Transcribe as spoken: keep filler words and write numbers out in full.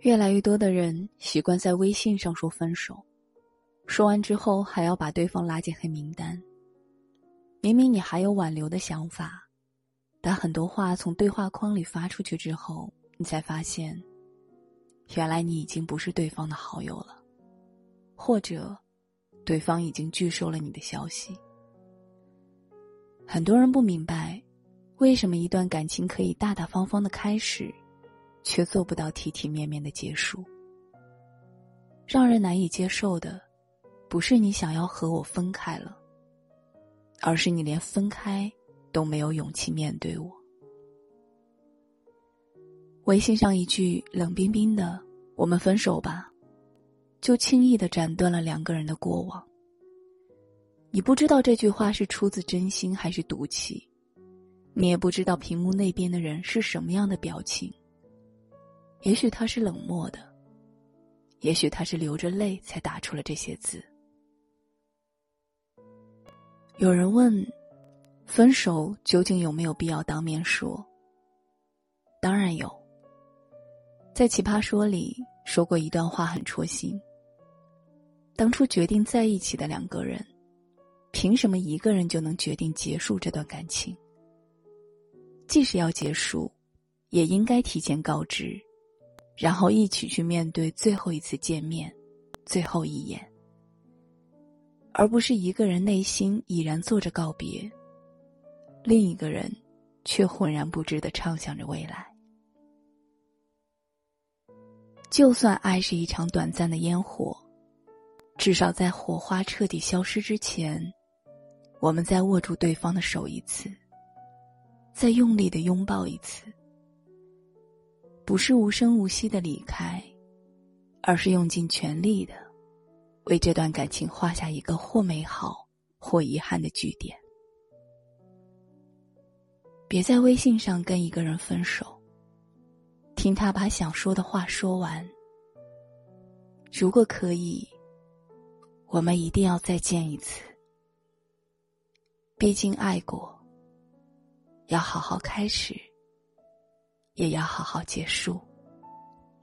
越来越多的人习惯在微信上说分手，说完之后还要把对方拉进黑名单。明明你还有挽留的想法，但很多话从对话框里发出去之后，你才发现，原来你已经不是对方的好友了，或者对方已经拒收了你的消息。很多人不明白，为什么一段感情可以大大方方的开始，却做不到体体面面的结束。让人难以接受的，不是你想要和我分开了，而是你连分开都没有勇气面对我。微信上一句冷冰冰的"我们分手吧"，就轻易地斩断了两个人的过往。你不知道这句话是出自真心还是赌气，你也不知道屏幕那边的人是什么样的表情。也许他是冷漠的，也许他是流着泪才打出了这些字。有人问，分手究竟有没有必要当面说？当然有。在奇葩说里说过一段话很戳心。当初决定在一起的两个人，凭什么一个人就能决定结束这段感情？即使要结束，也应该提前告知，然后一起去面对最后一次见面，最后一眼，而不是一个人内心已然做着告别，另一个人却浑然不知地畅想着未来。就算爱是一场短暂的烟火，至少在火花彻底消失之前，我们再握住对方的手一次，再用力地拥抱一次。不是无声无息的离开，而是用尽全力的为这段感情画下一个或美好或遗憾的句点。别在微信上跟一个人分手，听他把想说的话说完。如果可以，我们一定要再见一次。毕竟爱过，要好好开始，也要好好结束。